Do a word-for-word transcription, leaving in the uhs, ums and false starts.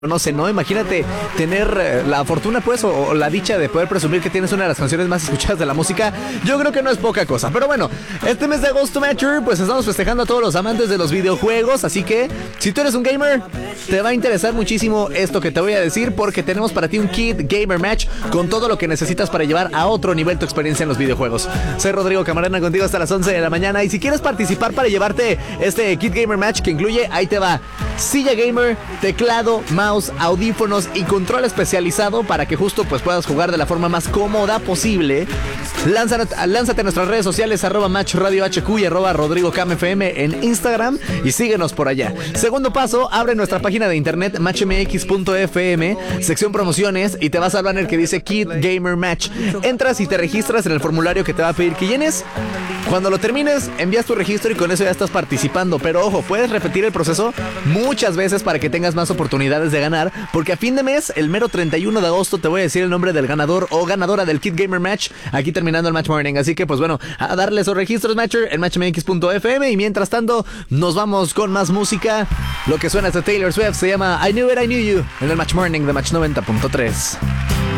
No sé, ¿no? Imagínate tener eh, la fortuna, pues, o, o la dicha de poder presumir que tienes una de las canciones más escuchadas de la música. Yo creo que no es poca cosa. Pero bueno, este mes de agosto, Matcher, pues estamos festejando a todos los amantes de los videojuegos. Así que, si tú eres un gamer, te va a interesar muchísimo esto que te voy a decir, porque tenemos para ti un Kit Gamer Match con todo lo que necesitas para llevar a otro nivel tu experiencia en los videojuegos. Soy Rodrigo Camarena, contigo hasta las once de la mañana. Y si quieres participar para llevarte este Kit Gamer Match, que incluye, ahí te va, silla gamer, teclado, mouse, audífonos y control especializado para que justo pues puedas jugar de la forma más cómoda posible. Lánzate, lánzate a nuestras redes sociales, arroba Match Radio H Q y arroba Rodrigo Cam F M en Instagram y síguenos por allá. Segundo paso, abre nuestra página de internet match m x punto f m, sección promociones, y te vas al banner que dice Kit Gamer Match. Entras y te registras en el formulario que te va a pedir que llenes. Cuando lo termines, envías tu registro y con eso ya estás participando. Pero ojo, puedes repetir el proceso muchas veces para que tengas más oportunidades de ganar, porque a fin de mes, el mero treinta y uno de agosto, te voy a decir el nombre del ganador o ganadora del Kit Gamer Match, aquí terminando el Match Morning. Así que pues bueno, a darle esos registros, Matcher, en match m x punto f m. Y mientras tanto, nos vamos con más música. Lo que suena es de Taylor Swift, se llama I Knew It, I Knew You, en el Match Morning de Match noventa punto tres.